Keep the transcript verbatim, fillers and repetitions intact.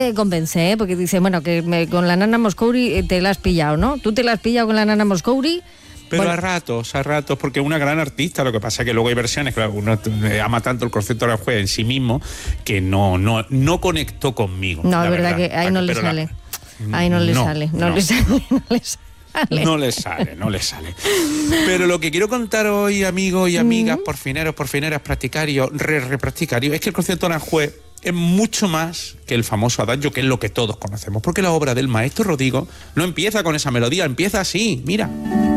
convence, ¿eh? Porque dice, bueno, que me, con la Nana Mouskouri te la has pillado, ¿no? ¿Tú te la has pillado con la Nana Mouskouri? Pero Bueno. a ratos, a ratos, porque es una gran artista. Lo que pasa es que luego hay versiones, claro, uno ama tanto el concepto de Aranjuez en sí mismo que no, no, no conectó conmigo. No, es verdad, verdad que ahí no le Pero sale. La, ahí no le no, sale, no, no. le sale, no le sale. No le sale, no le sale. Pero lo que quiero contar hoy, amigos y amigas, Mm. porfineros, porfineras, practicarios, re, repracticarios, es que el concierto de Aranjuez es mucho más que el famoso adagio, que es lo que todos conocemos. Porque la obra del maestro Rodrigo no empieza con esa melodía, empieza así, mira.